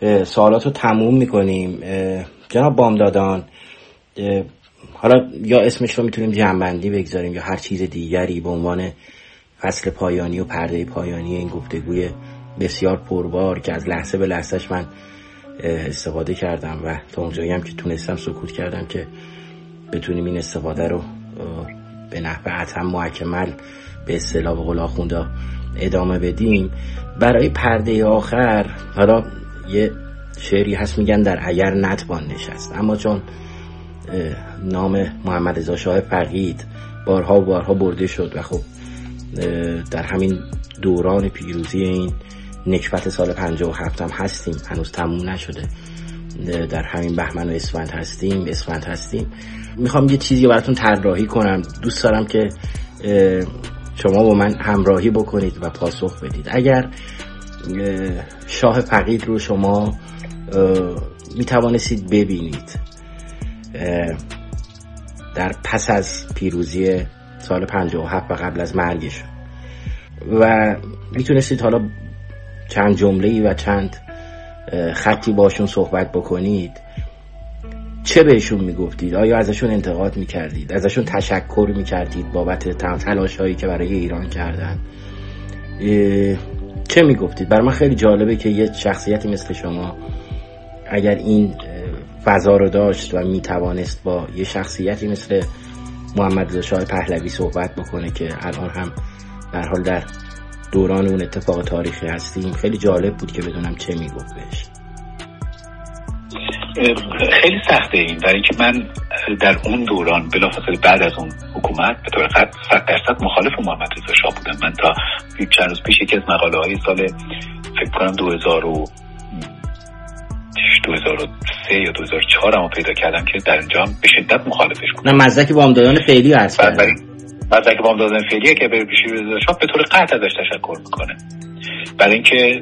سوالات رو تموم میکنیم. جناب بامدادان، حالا یا اسمش رو میتونیم جمع‌بندی بگذاریم یا هر چیز دیگری به عنوان فصل پایانی و پرده پایانی این گفتگوی بسیار پربار که از لحظه به لحظهش من استفاده کردم و تا اونجایی هم که تونستم سکوت کردم که بتونیم این استفاده رو به نحو اتم محکمل به اصطلاح به قول آخوندا ادامه بدیم. برای پرده آخر حالا یه شعری هست میگن در اگر نتوان نشست، اما چون نام محمد رضا شاه فقید بارها و بارها برده شد و خب در همین دوران پیروزی این نکبت سال 57 هم هستیم، هنوز تموم نشده، در همین بهمن و اسفند هستیم. میخوام یه چیزی براتون طراحی کنم، دوست دارم که شما با من همراهی بکنید و پاسخ بدید. اگر شاه فقید رو شما میتوانستید ببینید در پس از پیروزی سال 57 و قبل از مرگش و میتونستید حالا چند جمله‌ای و چند خطی باشون صحبت بکنید، چه بهشون میگفتید؟ آیا ازشون انتقاد میکردید؟ ازشون تشکر میکردید بابت تلاش‌هایی که برای ایران کردن؟ چه میگفتید؟ برای من خیلی جالبه که یه شخصیتی مثل شما اگر این فضا رو داشت و میتوانست با یه شخصیتی مثل محمد رضا شاه پهلوی صحبت بکنه که الان هم در حال در دوران اون اتفاق تاریخی هستیم. خیلی جالب بود که بدونم چه میگفت بهش. خیلی سخته این، برای اینکه من در اون دوران بلافاصله بعد از اون حکومت به طور قطع 100% مخالف محمد رضا شاه بودم. من تا چند روز پیش یکی از مقاله های سال فکر کنم 2003 یا 2004 هم پیدا کردم که در اینجا به شدت مخالفش بودم. نه مزدک بامدادان فعلی هست. مزدک بامدادان فعلیه که به پیش رضا شاه به طور قطع ازش تشکر میکنه، برای اینکه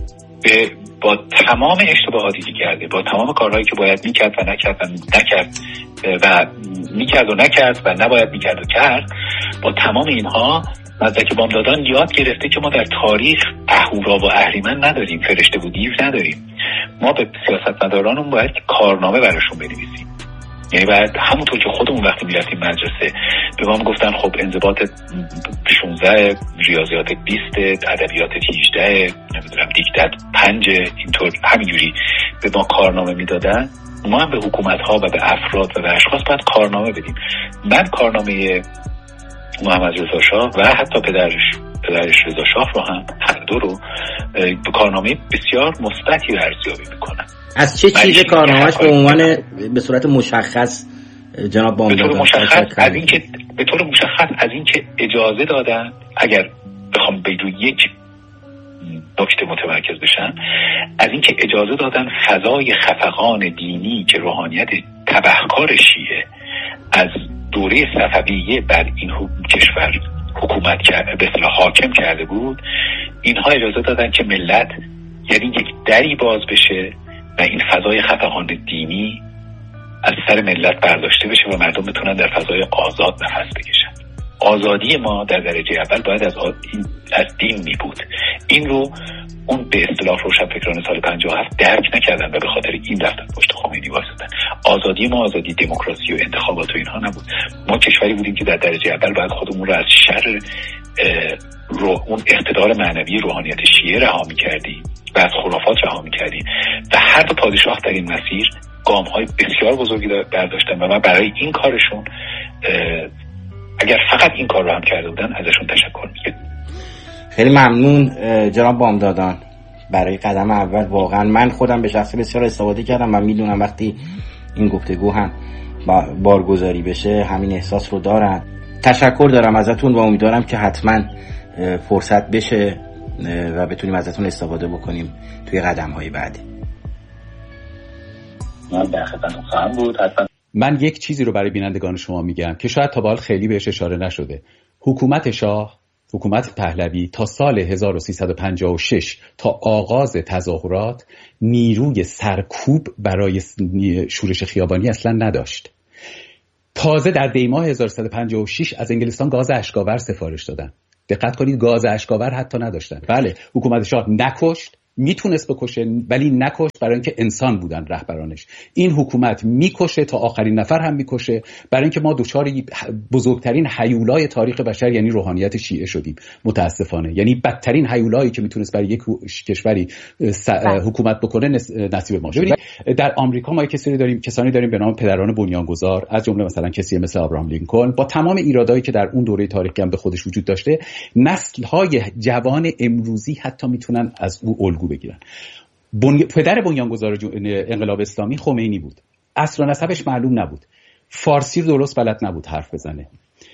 با تمام اشتباهاتی که کرده، با تمام کارهایی که باید میکرد و نکرد و نکرد و میکرد و نکرد و نباید میکرد و کرد، با تمام اینها مزدک بامدادان یاد گرفته که ما در تاریخ اهورا و اهریمن نداریم، فرشته و دیو نداریم. ما به سیاستمدارانمون باید کارنامه براشون بنویسیم. یعنی باید همونطور که خودمون وقتی میرفتیم مدرسه به ما میگفتن خب انضباط 16، ریاضیات 20، ادبیات 18، نمیدونم دیکتات 5، اینطور همینجوری به ما کارنامه میدادن، ما هم به حکومت‌ها و به افراد و به اشخاص باید کارنامه بدیم. من کارنامه محمد رضا شاه و حتی پدرش رضا شاه رو هم هر دو رو به کارنامه بسیار مثبتی ارزیابی میکنم. از چه چیز کارنامه‌اش به عنوان به صورت مشخص جناب بامدادان؟ به طور مشخص از اینکه اجازه دادن، اگر بخوام به یک نکته متمرکز بشن، از اینکه اجازه دادن فضای خفقان دینی که روحانیت تبهکار شیعه از دوره صفویه بر این کشور حکومت کرده، به اصطلاح حاکم کرده بود، اینها اجازه دادن که ملت یعنی یک دری باز بشه و این فضای خفقان دینی از سر ملت برداشته بشه و مردم بتونن در فضای آزاد نفس بکشن. آزادی ما در درجه اول باید از دین می بود. این رو اون به اصطلاح روشنفکران سال 57 درک نکردن و به خاطر این رفتن پشت خمینی وایسادن. آزادی ما آزادی دموکراسی و انتخابات و اینها نبود. ما کشوری بودیم که در درجه اول باید خودمون رو از شر اون اقتدار معنوی روحانیت شیعه رها می‌کردیم و از خرافات رها می‌کردیم و هر دو پادشاه در این مسیر گام‌های بسیار بزرگی برداشتن و من برای این کارشون اگر فقط این کار رو هم کرده بودن ازشون تشکر می‌کنم. خیلی ممنون جناب بامدادان برای قدم اول. واقعا من خودم به شخصه بسیار استفاده کردم و میدونم وقتی این گفتگو هم بارگذاری بشه همین احساس رو دارن. تشکر دارم ازتون و امیدوارم که حتما فرصت بشه و بتونیم ازتون استفاده بکنیم توی قدم‌های بعدی. من در خدمتتون خواهم بود. من یک چیزی رو برای بینندگان شما میگم که شاید تا به حال خیلی بهش اشاره نشده. حکومت شاه، حکومت پهلوی تا سال 1356 تا آغاز تظاهرات نیروی سرکوب برای شورش خیابانی اصلا نداشت. تازه در دیماه 1356 از انگلستان گاز اشکاور سفارش دادن. دقت کنید گاز اشکاور حتی نداشتن. بله، حکومت شاه نکشت، میتونست بکشه ولی نکشت، برای اینکه انسان بودن رهبرانش. این حکومت میکشه تا آخرین نفر هم میکشه، برای اینکه ما دچار بزرگترین هیولای تاریخ بشر یعنی روحانیت شیعه شدیم متاسفانه. یعنی بدترین هیولایی که میتونست برای یک کشوری حکومت بکنه نصیب ما شد. در آمریکا ما کسانی داریم به نام پدران بنیانگذار، از جمله مثلا کسی مثل ابراهام لینکلن، با تمام ایرادایی که در اون دوره تاریخی هم به خودش وجود داشته، نسل‌های جوان امروزی حتی میتونن از او الگو بگیرن. پدر بنیانگذار انقلاب اسلامی خمینی بود. اصل و نسبش معلوم نبود. فارسی رو درست بلد نبود حرف بزنه.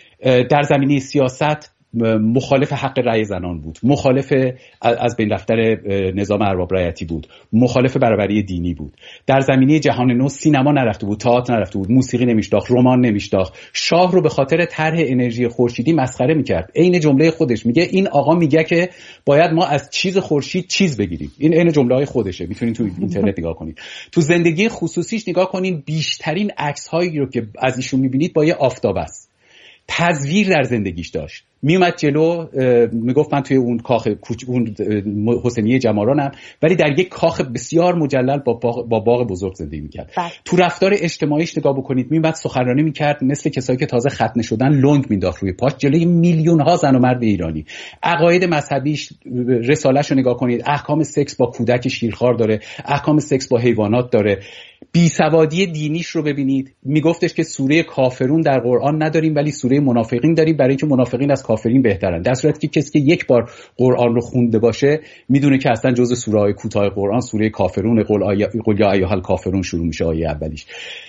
در زمینه سیاست مخالف حق رأی زنان بود، مخالف از بین رفتن نظام ارباب رعیتی بود، مخالف برابری دینی بود. در زمینه جهان نو سینما نرفته بود، تئاتر نرفته بود، موسیقی نمیشناخت، رمان نمیشناخت. شاه رو به خاطر طرح انرژی خورشیدی مسخره میکرد. عین جمله خودش میگه این آقا میگه که باید ما از چیز خورشید چیز بگیریم. این عین جمله‌های خودشه، میتونید تو اینترنت نگاه کنید. تو زندگی خصوصیش نگاه کنین، بیشترین عکس‌هایی رو که از ایشون میبینید با یه آفتاب است. تزویر در زندگیش داشت. میومد جلو میگفت من توی اون کاخ اون حسینیه جمارانم، ولی در یک کاخ بسیار مجلل با باغ بزرگ زندگی میکرد. تو رفتار اجتماعیش نگاه بکنید، میومد سخنرانی میکرد مثل کسایی که تازه ختنه شدن، لنگ مینداخت روی پاش جلوی میلیون ها زن و مرد ایرانی. عقاید مذهبیش، رساله‌شو نگاه کنید، احکام سکس با کودک شیرخوار داره، احکام سکس با حیوانات داره. بیسوادی دینیش رو ببینید، میگفتش که سوره کافرون در قرآن نداریم ولی سوره منافقین داریم، برای اینکه منافقین از کافرین بهترن. در صورتی که کسی که یک بار قرآن رو خونده باشه میدونه که اصلا جزء سوره‌های کوتاه قرآن سوره کافرون، قل یا ایها الکافرون شروع میشه آیه اولیش.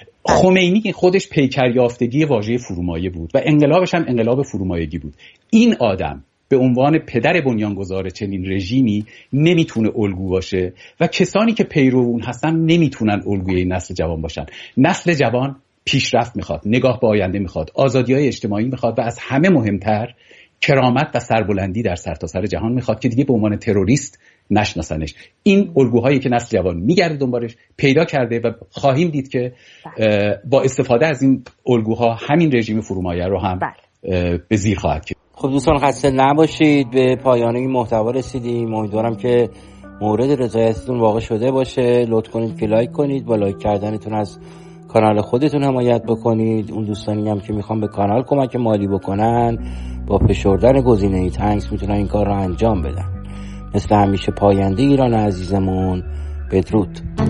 خمینی خودش پیکریافتگی واژه فرومایه بود و انقلابش هم انقلاب فرومایگی بود. این آدم به عنوان پدر بنیانگذار چنین رژیمی نمیتونه الگو باشه و کسانی که پیرو اون هستن نمیتونن الگوی نسل جوان باشن. نسل جوان پیشرفت میخواد، نگاه به آینده میخواد، آزادی‌های اجتماعی میخواد و از همه مهمتر کرامت و سربلندی در سرتاسر جهان میخواد که دیگه به عنوان تروریست نشناسنش. این الگوهایی که نسل جوان میگرده دنبالش پیدا کرده و خواهیم دید که با استفاده از این الگوها همین رژیم فرومایه رو هم به زیر خواهد کشید. خب دوستان خسته نباشید، به پایان این محتوا رسیدیم. امیدوارم که مورد رضایتتون واقع شده باشه. لطف کنید که لایک کنید، با لایک کردنتون از کانال خودتون حمایت بکنید. اون دوستانی هم که میخوان به کانال کمک مالی بکنن با فشردن گزینه تانکس میتونن این کار رو انجام بدن. مثل همیشه پاینده ایران عزیزمون، بدرود.